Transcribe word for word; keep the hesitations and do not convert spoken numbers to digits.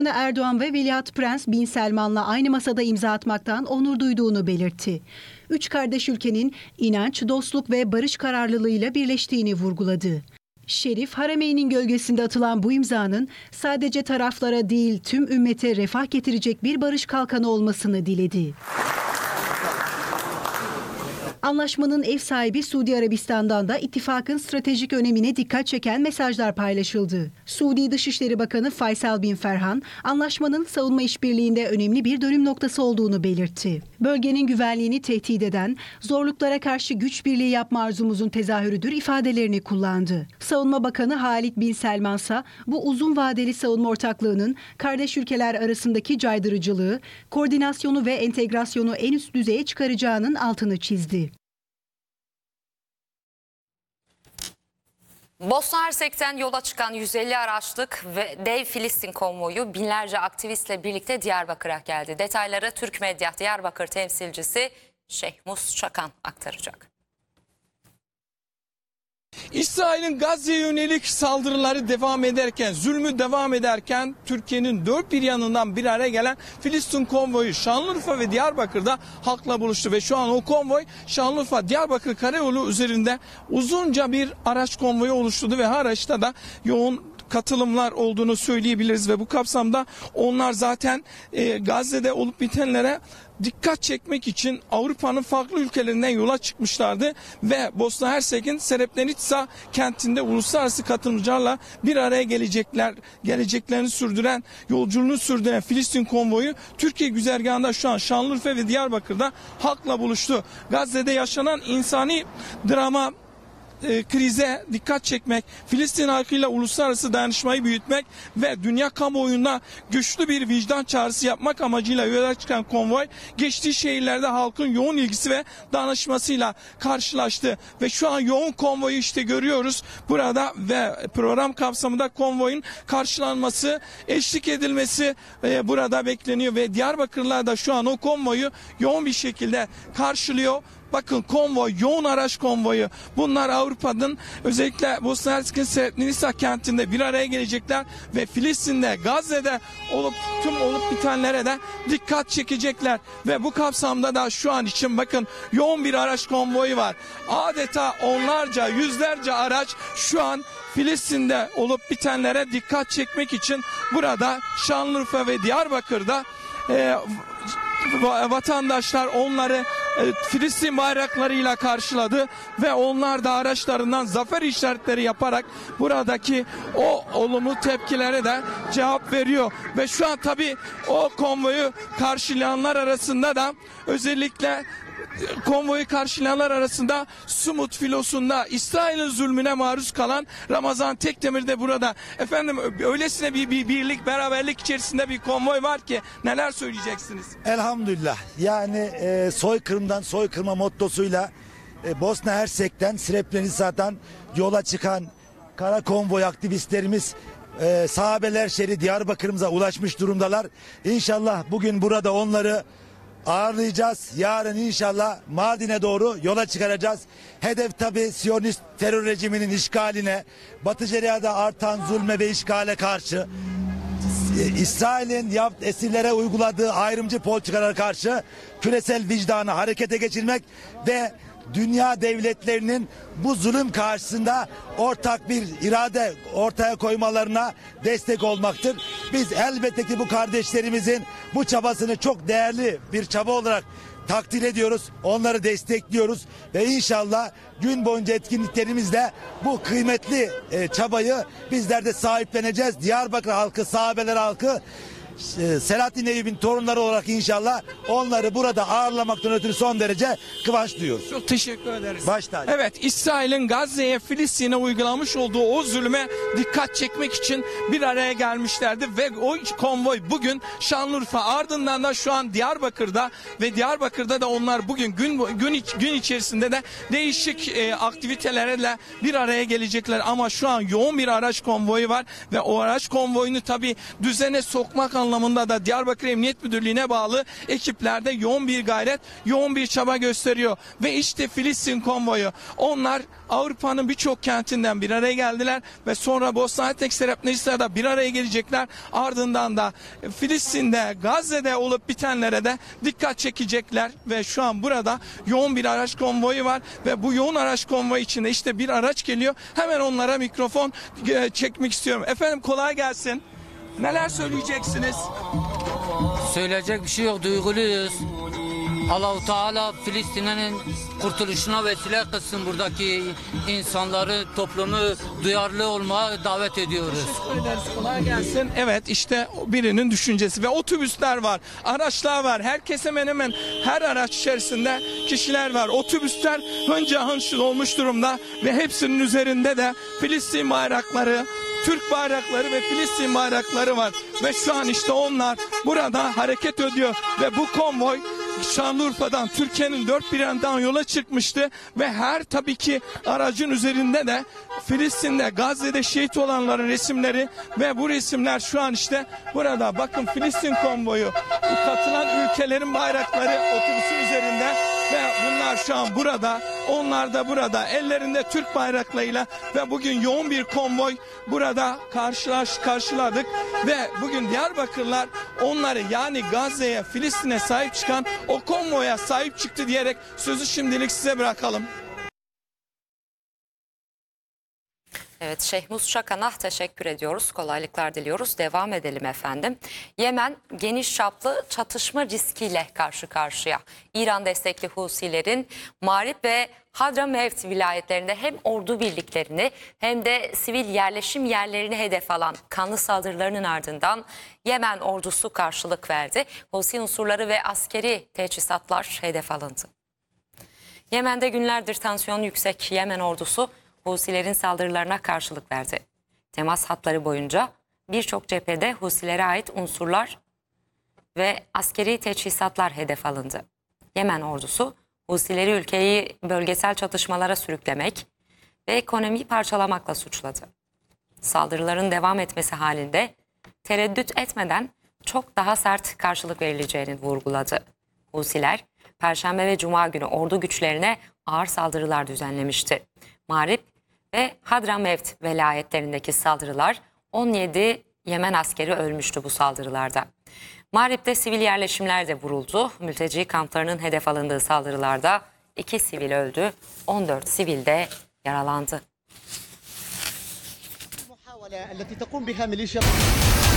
Erdoğan ve Veliaht Prens Bin Selman'la aynı masada imza atmaktan onur duyduğunu belirtti. Üç kardeş ülkenin inanç, dostluk ve barış kararlılığıyla birleştiğini vurguladı. Şerif, Harameyn'in gölgesinde atılan bu imzanın sadece taraflara değil tüm ümmete refah getirecek bir barış kalkanı olmasını diledi. Anlaşmanın ev sahibi Suudi Arabistan'dan da ittifakın stratejik önemine dikkat çeken mesajlar paylaşıldı. Suudi Dışişleri Bakanı Faysal Bin Ferhan, anlaşmanın savunma işbirliğinde önemli bir dönüm noktası olduğunu belirtti. Bölgenin güvenliğini tehdit eden, zorluklara karşı güç birliği yapma arzumuzun tezahürüdür ifadelerini kullandı. Savunma Bakanı Halid Bin Selman ise bu uzun vadeli savunma ortaklığının kardeş ülkeler arasındaki caydırıcılığı, koordinasyonu ve entegrasyonu en üst düzeye çıkaracağının altını çizdi. Bosna Hersek'ten yola çıkan yüz elli araçlık ve dev Filistin konvoyu binlerce aktivistle birlikte Diyarbakır'a geldi. Detayları Türk Medya Diyarbakır temsilcisi Şehmus Çakan aktaracak. İsrail'in Gazze'ye yönelik saldırıları devam ederken, zulmü devam ederken Türkiye'nin dört bir yanından bir araya gelen Filistin konvoyu Şanlıurfa ve Diyarbakır'da halkla buluştu ve şu an o konvoy Şanlıurfa Diyarbakır Karayolu üzerinde uzunca bir araç konvoyu oluşturdu ve her araçta da yoğun katılımlar olduğunu söyleyebiliriz ve bu kapsamda onlar zaten e, Gazze'de olup bitenlere dikkat çekmek için Avrupa'nın farklı ülkelerinden yola çıkmışlardı ve Bosna Hersek'in Srebrenica kentinde uluslararası katılımcılarla bir araya gelecekler, geleceklerini sürdüren, yolculuğunu sürdüren Filistin konvoyu Türkiye güzergahında şu an Şanlıurfa ve Diyarbakır'da halkla buluştu. Gazze'de yaşanan insani drama, E, krize dikkat çekmek, Filistin halkıyla uluslararası dayanışmayı büyütmek ve dünya kamuoyunda güçlü bir vicdan çağrısı yapmak amacıyla yola çıkan konvoy geçtiği şehirlerde halkın yoğun ilgisi ve dayanışmasıyla karşılaştı ve şu an yoğun konvoyu işte görüyoruz burada ve program kapsamında konvoyun karşılanması, eşlik edilmesi e, burada bekleniyor ve Diyarbakırlılar da şu an o konvoyu yoğun bir şekilde karşılıyor. Bakın konvoy, yoğun araç konvoyu. Bunlar Avrupa'nın özellikle Bosna Hersek'in Srebrenica kentinde bir araya gelecekler ve Filistin'de, Gazze'de olup tüm olup bitenlere de dikkat çekecekler. Ve bu kapsamda da şu an için bakın yoğun bir araç konvoyu var. Adeta onlarca, yüzlerce araç şu an Filistin'de olup bitenlere dikkat çekmek için burada Şanlıurfa ve Diyarbakır'da e, vatandaşlar onları Filistin bayraklarıyla karşıladı ve onlar da araçlarından zafer işaretleri yaparak buradaki o olumlu tepkilere de cevap veriyor. Ve şu an tabii o konvoyu karşılayanlar arasında da özellikle konvoyu karşılayanlar arasında Sumut filosunda İsrail'in zulmüne maruz kalan Ramazan Tekdemir de burada. Efendim öylesine bir, bir birlik, beraberlik içerisinde bir konvoy var ki neler söyleyeceksiniz? Elhamdülillah. Yani e, soykırımdan soykırma mottosuyla e, Bosna Hersek'ten Srebrenica'dan yola çıkan kara konvoy aktivistlerimiz e, sahabeler şehri Diyarbakır'ımıza ulaşmış durumdalar. İnşallah bugün burada onları ağırlayacağız. Yarın inşallah Mardin'e doğru yola çıkaracağız. Hedef tabi Siyonist terör rejiminin işgaline, Batı Şeria'da artan zulme ve işgale karşı, İsrail'in yapt esirlere uyguladığı ayrımcı politikalara karşı küresel vicdanı harekete geçirmek ve dünya devletlerinin bu zulüm karşısında ortak bir irade ortaya koymalarına destek olmaktır. Biz elbette ki bu kardeşlerimizin bu çabasını çok değerli bir çaba olarak takdir ediyoruz. Onları destekliyoruz ve inşallah gün boyunca etkinliklerimizle bu kıymetli e, çabayı bizler de sahipleneceğiz. Diyarbakır halkı, sahabeler halkı, Selahattin Eyyubi'nin torunları olarak inşallah onları burada ağırlamaktan ötürü son derece kıvanç duyuyoruz. Çok teşekkür ederiz. Baş tacı. Evet, İsrail'in Gazze'ye, Filistin'e uygulamış olduğu o zulme dikkat çekmek için bir araya gelmişlerdi ve o konvoy bugün Şanlıurfa, ardından da şu an Diyarbakır'da ve Diyarbakır'da da onlar bugün gün gün, gün içerisinde de değişik e, aktivitelerle bir araya gelecekler ama şu an yoğun bir araç konvoyu var ve o araç konvoyunu tabii düzene sokmak anlamında da Diyarbakır Emniyet Müdürlüğü'ne bağlı ekiplerde yoğun bir gayret, yoğun bir çaba gösteriyor. Ve işte Filistin konvoyu. Onlar Avrupa'nın birçok kentinden bir araya geldiler ve sonra Bosna Hersek Srebrenica'da bir araya gelecekler. Ardından da Filistin'de, Gazze'de olup bitenlere de dikkat çekecekler ve şu an burada yoğun bir araç konvoyu var ve bu yoğun araç konvoyu içinde işte bir araç geliyor. Hemen onlara mikrofon çekmek istiyorum. Efendim kolay gelsin. Neler söyleyeceksiniz? Söyleyecek bir şey yok, duyguluyuz. Allah-u Teala Filistin'in kurtuluşuna vesile kılsın, buradaki insanları, toplumu duyarlı olmaya davet ediyoruz. Teşekkür ederiz. Kolay gelsin. Evet işte birinin düşüncesi ve otobüsler var, araçlar var. Herkes hemen hemen her araç içerisinde kişiler var. Otobüsler hınca hınç olmuş durumda ve hepsinin üzerinde de Filistin bayrakları, Türk bayrakları ve Filistin bayrakları var. Ve şu an işte onlar burada hareket ediyor ve bu konvoy Şanlıurfa'dan, Türkiye'nin dört bir yanından yola çıkmıştı ve her tabii ki aracın üzerinde de Filistin'de, Gazze'de şehit olanların resimleri ve bu resimler şu an işte burada. Bakın Filistin konvoyu, katılan ülkelerin bayrakları otobüsün üzerinde ve bunlar şu an burada, onlar da burada ellerinde Türk bayraklarıyla ve bugün yoğun bir konvoy burada karşılaş, karşıladık ve bugün Diyarbakırlar onları yani Gazze'ye, Filistin'e sahip çıkan o konvoya sahip çıktı diyerek sözü şimdilik size bırakalım. Evet, Şehmus Çakan'a teşekkür ediyoruz. Kolaylıklar diliyoruz. Devam edelim efendim. Yemen geniş çaplı çatışma riskiyle karşı karşıya. İran destekli Husilerin Marib ve Hadramevt vilayetlerinde hem ordu birliklerini hem de sivil yerleşim yerlerini hedef alan kanlı saldırılarının ardından Yemen ordusu karşılık verdi. Husi unsurları ve askeri teçhizatlar hedef alındı. Yemen'de günlerdir tansiyon yüksek Yemen ordusu Husilerin saldırılarına karşılık verdi. Temas hatları boyunca birçok cephede Husilere ait unsurlar ve askeri teçhizatlar hedef alındı. Yemen ordusu Husileri ülkeyi bölgesel çatışmalara sürüklemek ve ekonomiyi parçalamakla suçladı. Saldırıların devam etmesi halinde tereddüt etmeden çok daha sert karşılık verileceğini vurguladı. Husiler Perşembe ve Cuma günü ordu güçlerine ağır saldırılar düzenlemişti. Marib ve Hadramevt velayetlerindeki saldırılar on yedi Yemen askeri ölmüştü bu saldırılarda. Marib'de sivil yerleşimler de vuruldu. Mülteci kamplarının hedef alındığı saldırılarda iki sivil öldü, on dört sivil de yaralandı.